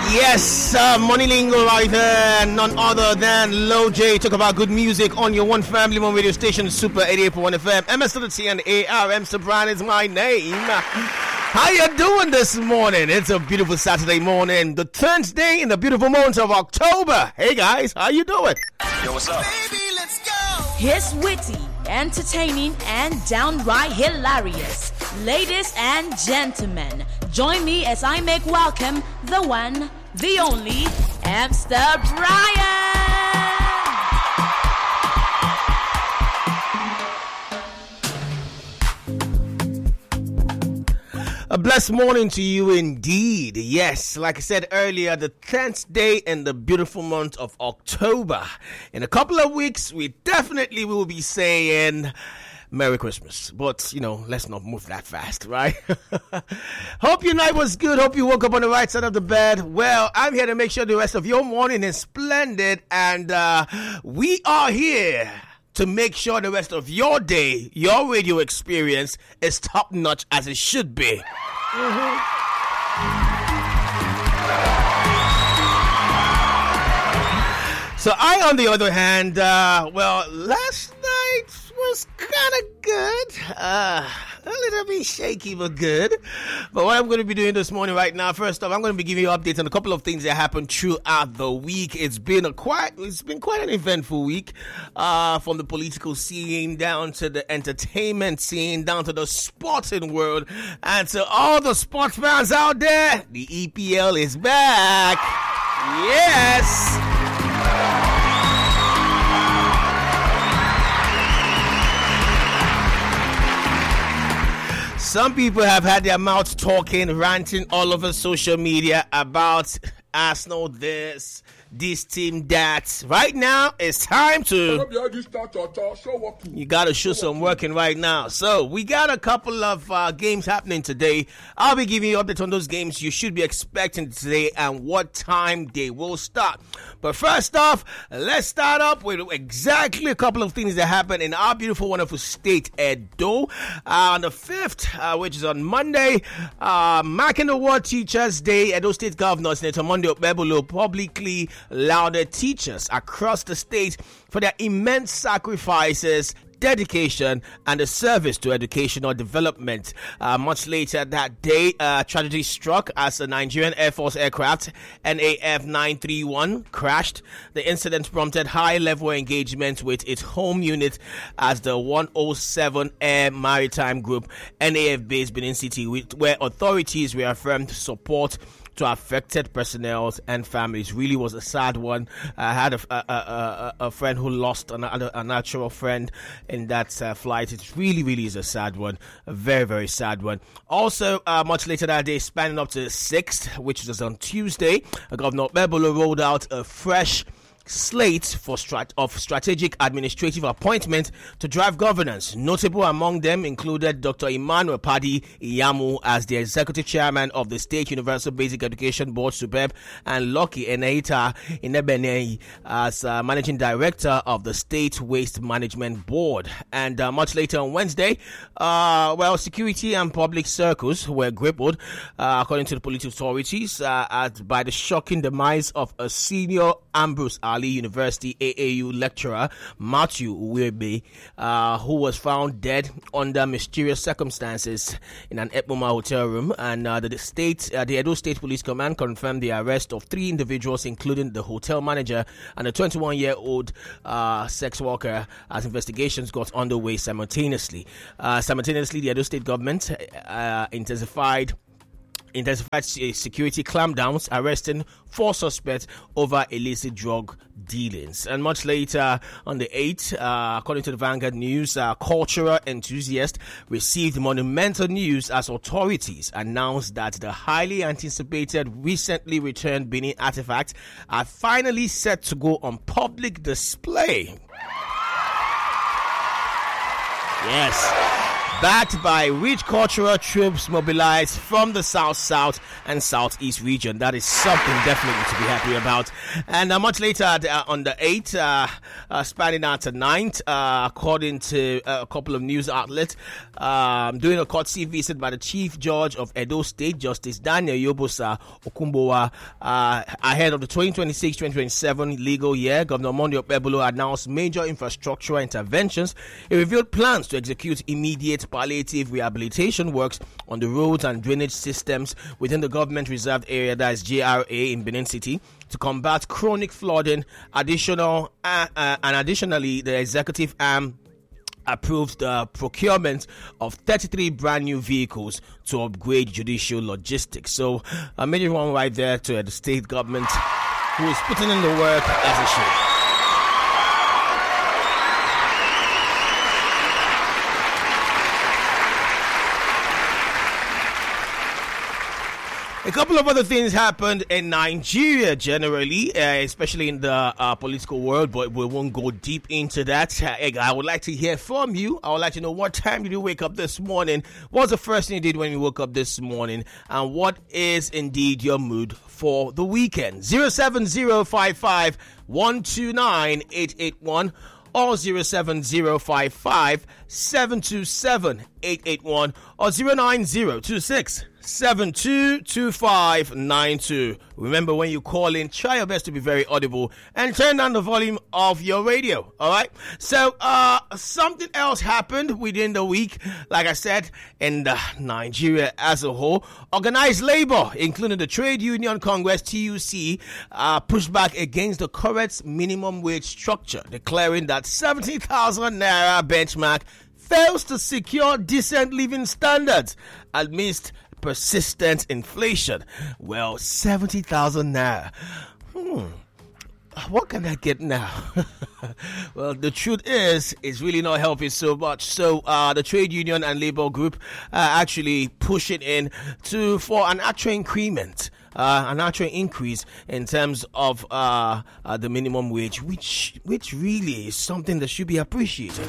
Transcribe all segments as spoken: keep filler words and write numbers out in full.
Yes, uh, Money Lingo right there, none other than Low J. Talk about good music on your one family, one radio station, Super eighty-eight point one F M. M S W T and A R M Sabran is my name. How you doing this morning? It's a beautiful Saturday morning, the tenth day in the beautiful month of October. Hey guys, how you doing? Yo, what's up? Baby, let's go. He's witty, entertaining, and downright hilarious. Ladies and gentlemen, join me as I make welcome the one, the only, Amster Brian. A blessed morning to you indeed. Yes, like I said earlier, the tenth day in the beautiful month of October. In a couple of weeks, we definitely will be saying Merry Christmas. But, you know, let's not move that fast, right? Hope your night was good. Hope you woke up on the right side of the bed. Well, I'm here to make sure the rest of your morning is splendid. And uh, we are here to make sure the rest of your day, your radio experience, is top-notch as it should be. Mm-hmm. So I, on the other hand, uh, well, last night was kind of good. Uh, a little bit shaky, but good. But what I'm going to be doing this morning right now, first off, I'm going to be giving you updates on a couple of things that happened throughout the week. It's been a quite, it's been quite an eventful week, uh, from the political scene down to the entertainment scene, down to the sporting world, and to all the sports fans out there. The E P L is back. Yes. Some people have had their mouths talking, ranting all over social media about Arsenal this, this team that. Right now, it's time to... You got to show some working right now. So, we got a couple of uh, games happening today. I'll be giving you updates on those games you should be expecting today and what time they will start. But first off, let's start up with exactly a couple of things that happened in our beautiful, wonderful state, Edo. Uh, on the fifth, uh, which is on Monday, uh, marking the World Teachers Day, Edo State Governor Senator Monday Okpebholo publicly lauded teachers across the state for their immense sacrifices, dedication, and the service to educational development. Uh, much later that day, uh, tragedy struck as a Nigerian Air Force aircraft, N A F nine three one, crashed. The incident prompted high-level engagement with its home unit as the one oh seven Air Maritime Group, N A F based Benin City, where authorities reaffirmed support to affected personnel and families. Really was a sad one. I had a, a, a, a friend who lost another, a natural friend in that uh, flight. It really, really is a sad one. A very, very sad one. Also, uh, much later that day, spanning up to the sixth, which was on Tuesday, Governor Okpebholo rolled out a fresh slate for strat- of strategic administrative appointments to drive governance. Notable among them included Doctor Emmanuel Padi Iyamu as the executive chairman of the State Universal Basic Education Board, SUBEB, and Lucky Eneita Inebene as uh, managing director of the State Waste Management Board. And uh, much later on Wednesday, uh, well, security and public circles were grappled, uh, according to the police authorities, uh, at, by the shocking demise of a senior Ambrose Ali University A A U lecturer, Matthew Uwebe, uh, who was found dead under mysterious circumstances in an Epoma hotel room. And uh, the state, uh, the Edo State Police Command confirmed the arrest of three individuals, including the hotel manager and a twenty-one-year-old uh, sex worker, as investigations got underway simultaneously. Uh, simultaneously, the Edo State government uh, intensified intensified security clampdowns, arresting four suspects over illicit drug dealings. And much later on the eighth, uh, according to the Vanguard News, uh, cultural enthusiasts received monumental news as authorities announced that the highly anticipated recently returned Benin artifacts are finally set to go on public display. Yes. backed by rich cultural troops mobilized from the South, South, and Southeast region. That is something definitely to be happy about. And uh, much later uh, on the eighth, uh, uh, spanning out to ninth, uh, according to uh, a couple of news outlets, um, doing a courtesy visit by the Chief Judge of Edo State, Justice Daniel Yobosa Okumbowa, uh, ahead of the twenty twenty-six twenty twenty-seven legal year. Governor Monday Okpebholo announced major infrastructural interventions. He revealed plans to execute immediate palliative rehabilitation works on the roads and drainage systems within the government reserved area, that is J R A in Benin City, to combat chronic flooding. Additional uh, uh, and additionally, the executive arm approved the procurement of thirty-three brand new vehicles to upgrade judicial logistics. So a major one right there to uh, the state government, who is putting in the work as it should. A couple of other things happened in Nigeria generally, uh, especially in the uh, political world, but we won't go deep into that. Uh, I would like to hear from you. I would like to know, what time did you wake up this morning? What was the first thing you did when you woke up this morning? And what is indeed your mood for the weekend? zero seven zero five five one two nine eight eight one or zero seven zero five five seven two seven eight eight one or zero nine zero two six seven two two five nine two. Remember, when you call in, try your best to be very audible and turn down the volume of your radio. All right. So, uh, something else happened within the week. Like I said, in the Nigeria as a whole, organized labor, including the Trade Union Congress T U C, uh, pushed back against the current minimum wage structure, declaring that seventy thousand naira benchmark fails to secure decent living standards amidst persistent inflation. Well, seventy thousand naira. Hmm. What can I get now? Well, the truth is, it's really not helping so much. So, uh, the trade union and labor group uh, actually pushing in to for an actual increment. Uh, an actual increase in terms of uh, uh, the minimum wage, which which really is something that should be appreciated.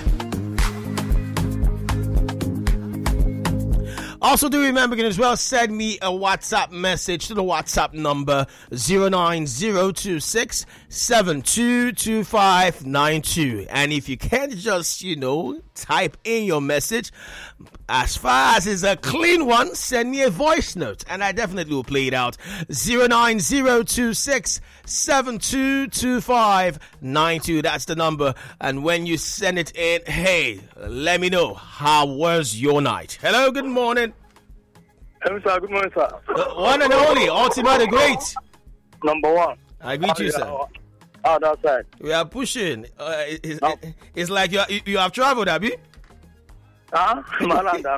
Also, do remember, you can as well send me a WhatsApp message to the WhatsApp number zero nine zero two six seven two two five nine two. And if you can't just, you know, type in your message, as far as it's a clean one, send me a voice note and I definitely will play it out. zero nine zero two six seven two two five nine two. That's the number. And when you send it in, hey, let me know, how was your night? Hello, good morning. Hello, sir. Good morning, sir. Uh, one and only, Ultima the Great. Number one. I greet you, sir. Oh, that's right. We are pushing. Uh, it's, no. it, it's like you, are, you have traveled, have you? Huh? Maranda,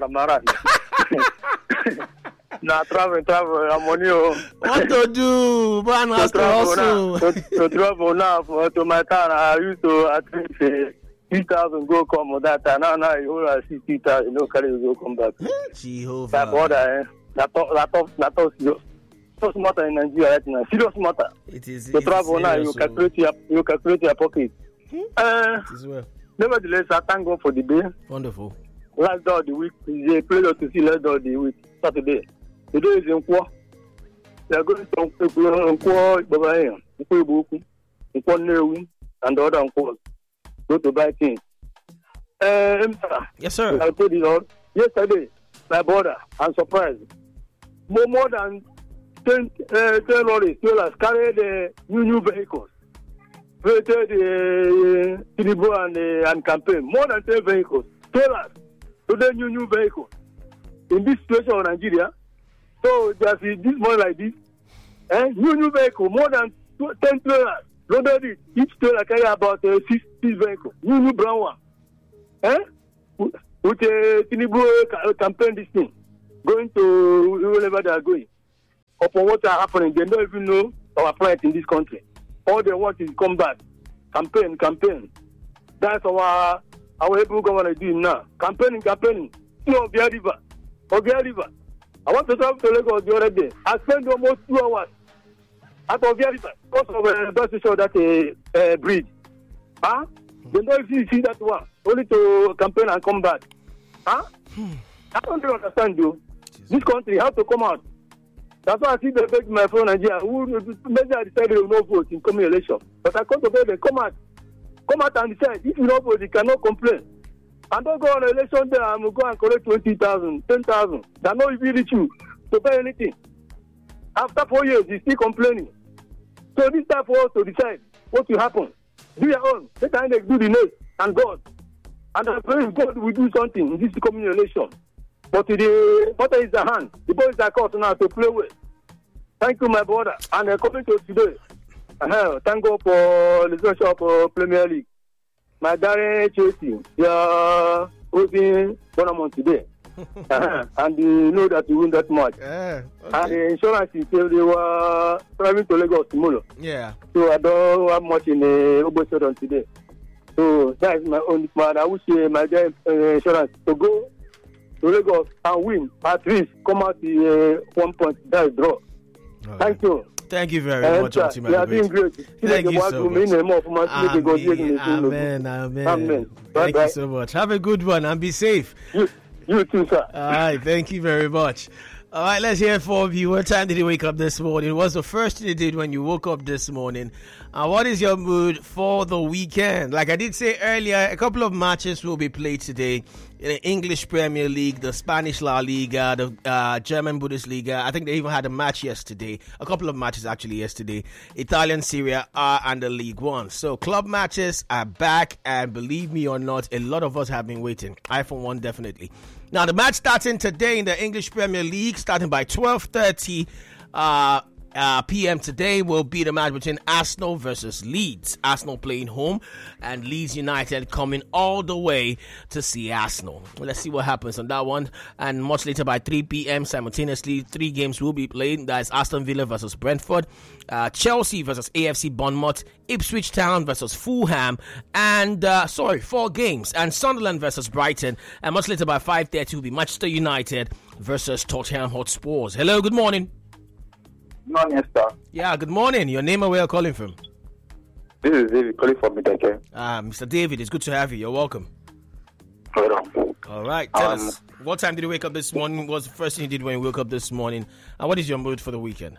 Maranda. Nah, travel, travel. I'm on you. What to do? Man has to hustle. To, to travel now for, to my town, I used to at least uh, three thousand go come with that. And now, now, you only see three thousand, you know, carry go come back. Jehovah. That border, eh? That, that, that, that, that, serious matter in Nigeria right now. Serious matter. It is. To travel now, you calculate your, you calculate your pocket. Hmm? Uh, it is well. Nevertheless, I thank God for the day. Wonderful. Last day of the week is a pleasure to see last day of the week, Saturday. Today is in Nkwo. They are going to Nkwo, Nkwo, Ibuku, Nkwo Newi, and the other Nkwo. Go to buy things. Uh, yes, sir. I told you all. Yesterday, my brother, I'm surprised. More, more than ten, uh, ten lorries, trailers carried uh, new, new vehicles. Created the uh, Tinubu and, uh, and campaign. More than ten vehicles. Trailers. Today, new, new vehicles. In this situation of Nigeria, so there's this one like this. Eh? New, new vehicle. More than ten trailers. Loaded it. Each trailer carry about uh, six, six vehicles. New, new brown one. Eh? With uh, Tinubu campaign this thing. Going to wherever they are going. Upon what are happening, they don't even know our plight in this country. All they want is come back. Campaign, campaign. That's our our able government doing now. Campaigning, campaigning. You know, Obia River. Obia River. I want to travel to Lagos the other day. I spent almost two hours at Obia River because of a bus station that a uh, uh, bridge. Huh? They don't even see that one. Only to campaign and come back. Huh? I don't really understand you. This country has to come out. That's why I see the beg my friend Nigeria who maybe I decided to not vote in coming election. But I come to beg them, come out. Come out and decide. If you don't vote, you cannot complain. And don't go on election day and go and collect twenty thousand, ten thousand. That not even reach you to pay anything. After four years, you still complaining. So this time for us to decide what will happen. Do your own. Let us do the next and God. And I pray God will do something in this coming election. But the water is the hand. The ball is the court now to play with. Thank you, my brother. And uh, coming to today, uh, thank God for the situation of uh, Premier League. My darling Chelsea, they are hosting tournament today. uh-huh. And you know that you win that much. Yeah, okay. And the insurance is still they were traveling to Lagos tomorrow. Yeah. So I don't have much in the Obo Stadium today. So that is my only plan. I wish uh, my uh, insurance to go to Lagos and win at least come out the uh, one point that draw. Right. Thank you. Thank you very uh, much, Optima. You are doing great. Thank you so much. Amen. Amen. Amen. Amen. Thank Bye-bye. you so much. Have a good one and be safe. You, you too, sir. All right. Thank you very much. All right, let's hear from you. What time did you wake up this morning? What's the first thing you did when you woke up this morning? And what is your mood for the weekend? Like I did say earlier, a couple of matches will be played today. The English Premier League, the Spanish La Liga, the uh, German Bundesliga. I think they even had a match yesterday. A couple of matches actually yesterday. Italian Serie A and the League One. So club matches are back, and believe me or not, a lot of us have been waiting. I for one definitely. Now the match starting today in the English Premier League, starting by twelve thirty uh, uh, p m today, will be the match between Arsenal versus Leeds. Arsenal playing home, and Leeds United coming all the way to see Arsenal. Well, let's see what happens on that one. And much later by three p m simultaneously, three games will be played. That is Aston Villa versus Brentford, uh, Chelsea versus A F C Bournemouth, Ipswich Town versus Fulham, and uh, sorry, four games, and Sunderland versus Brighton. And much later by five thirty will be Manchester United versus Tottenham Hotspurs. Hello, good morning. Good morning, sir. Yeah, good morning. Your name and where you're calling from? This is David calling from Midake. Ah, Mister David, it's good to have you. You're welcome. Hold on. All right, tell Um, us, what time did you wake up this morning? What was the first thing you did when you woke up this morning? And what is your mood for the weekend?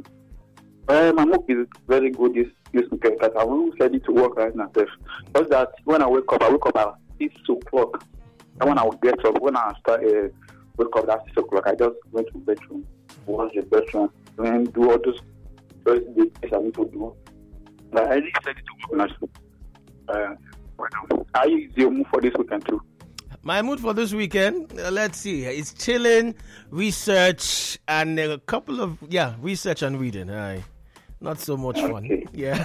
Well, my mood is very good this, this weekend because I'm ready to work right now. Because that when I wake up, I wake up at six o'clock. And when I get up, when I start uh, wake up at six o'clock, I just went to the bedroom, wash the bedroom, and do all those first things I need to do. But I really decided to work now. Uh, well, how is your mood for this weekend too? My mood for this weekend, uh, let's see, it's chilling, research, and a couple of, yeah, research and reading. Aye. Not so much fun. Okay. Yeah.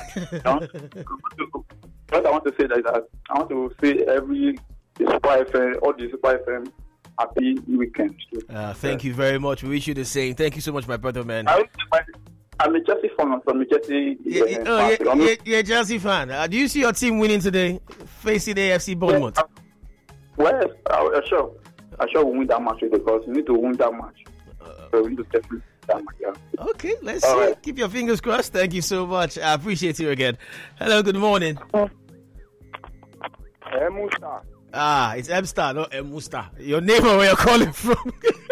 What I want to say is that I want to say every Super F M, all the Super F M, happy weekend. Uh, thank you very much. We wish you the same. Thank you so much, my brother, man. I, I'm a Chelsea fan from a Chelsea. Yeah, uh, oh, yeah, fan. yeah, yeah, Chelsea fan. Uh, do you see your team winning today, facing A F C Bournemouth? Yeah, well, I'm sure. I'm sure we'll win that match because we need to win that match. Uh, so we need to definitely win that match. Yeah. Okay, let's All see. right. Keep your fingers crossed. Thank you so much. I appreciate you again. Hello, good morning. Hey, Musa. Ah, it's M-Star, not M-Musta. Your name and where you're calling from.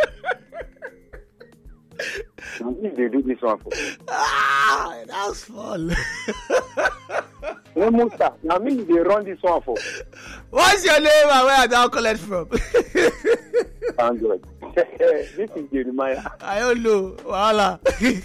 They do this one for. Ah, that was fun. Hey, Musa. Now me they run this one for. What's your name and where I now collect from? I'm good. This is Jeremiah. I don't know. Voila.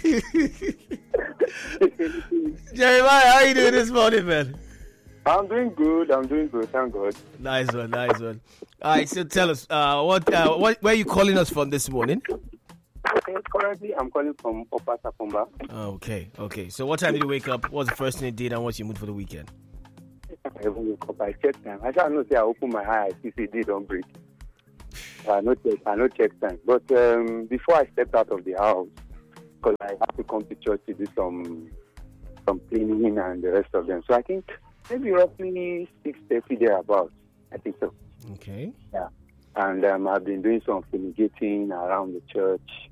Jeremiah, how you doing this morning, man? I'm doing good. I'm doing good. Thank God. Nice one, nice one. All right, so tell us, uh, what, uh, what, where are you calling us from this morning? Okay, currently, I'm calling from Upper Takumba. Okay, okay. So what time did you wake up? What was the first thing you did, and what's your mood for the weekend? I woke up. I check time. I shall not say I open my eye. I see C D don't break. I not check. I not check time. But um, before I stepped out of the house, because I have to come to church to do some some cleaning and the rest of them. So I think maybe roughly six thirty thereabouts. I think so. Okay. Yeah. And um, I've been doing some fumigating around the church.